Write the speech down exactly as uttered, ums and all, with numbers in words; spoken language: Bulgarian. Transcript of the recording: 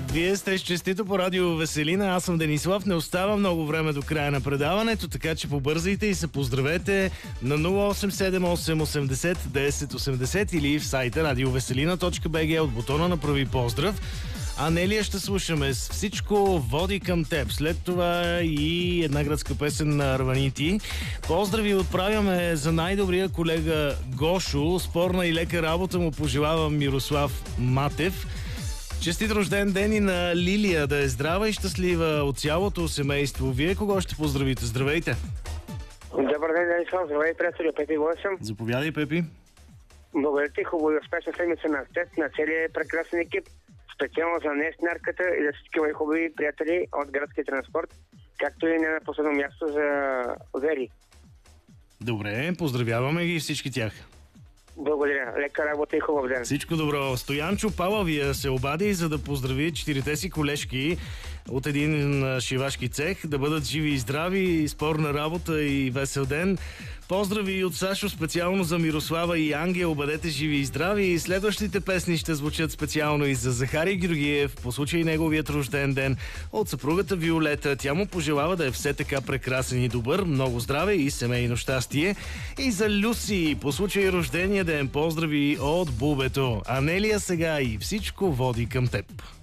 Вие сте с Честито по радио Веселина. Аз съм Денислав. Не остава много време до края на предаването, така че побързайте и се поздравете на нула осем седем осем осемдесет десет осемдесет или в сайта радиовеселина точка би джи от бутона на прави поздрав. Анелия ще слушаме с Всичко води към теб. След това и една гръцка песен на Арванити. Поздрави отправяме за най-добрия колега Гошо. Спорна и лека работа му пожелава Мирослав Матев. Честит рожден ден и на Лилия, да е здрава и щастлива от цялото семейство. Вие кого ще поздравите? Здравейте! Добър ден, Денислав. Здравей, приятели. Пепи Лосъм. Заповядай, Пепи. Благодаря ти. Хубаво и успешна седмица на теб, на целия прекрасен екип. Специално за Неснарката и за всички хубави приятели от градския транспорт, както и не на последно място за Вери. Добре, поздравяваме ги всички тях. Благодаря. Лека работа и хубав ден. Всичко добро. Стоянчо Палавия се обади, за да поздрави четирите си колежки от един шивашки цех, да бъдат живи и здрави, спорна работа и весел ден. Поздрави от Сашо специално за Мирослава и Ангел, бъдете живи и здрави. И следващите песни ще звучат специално и за Захари Георгиев, по случай неговият рожден ден, от съпругата Виолета. Тя му пожелава да е все така прекрасен и добър, много здраве и семейно щастие. И за Люси, по случай рождения ден, поздрави от Бубето. Анелия сега и Всичко води към теб.